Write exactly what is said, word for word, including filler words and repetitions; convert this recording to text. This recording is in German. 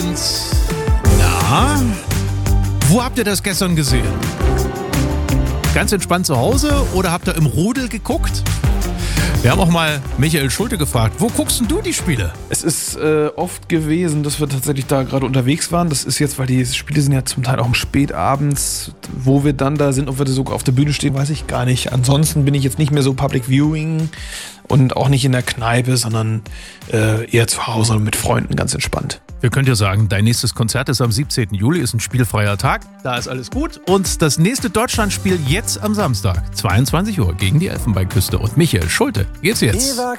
Und na, wo habt ihr das gestern gesehen? Ganz entspannt zu Hause oder habt ihr im Rudel geguckt? Wir haben auch mal Michael Schulte gefragt, wo guckst denn du die Spiele? Es ist äh, oft gewesen, dass wir tatsächlich da gerade unterwegs waren. Das ist jetzt, weil die Spiele sind ja zum Teil auch um spätabends. Wo wir dann da sind, ob wir da sogar auf der Bühne stehen, weiß ich gar nicht. Ansonsten bin ich jetzt nicht mehr so Public Viewing und auch nicht in der Kneipe, sondern äh, eher zu Hause und mit Freunden ganz entspannt. Wir können dir sagen, dein nächstes Konzert ist am siebzehnten Juli, ist ein spielfreier Tag. Da ist alles gut. Und das nächste Deutschlandspiel jetzt am Samstag, zweiundzwanzig Uhr, gegen die Elfenbeinküste. Und Michael Schulte, geht's jetzt?